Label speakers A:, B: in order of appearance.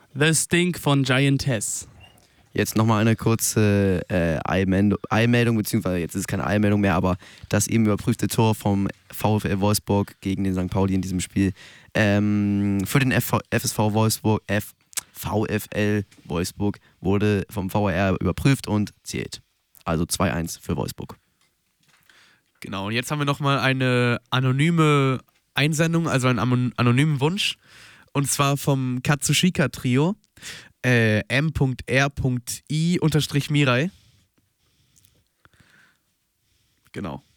A: The Stink von Giantess.
B: Jetzt nochmal eine kurze Eilmeldung, beziehungsweise jetzt ist es keine Eilmeldung mehr, aber das eben überprüfte Tor vom VfL Wolfsburg gegen den St. Pauli in diesem Spiel für den FSV Wolfsburg, VfL Wolfsburg wurde vom VAR überprüft und zählt. Also 2-1 für Wolfsburg.
A: Genau, und jetzt haben wir nochmal eine anonyme Einsendung, also einen anonymen Wunsch. Und zwar vom Katsushika-Trio. M.R.I_Mirai. Genau.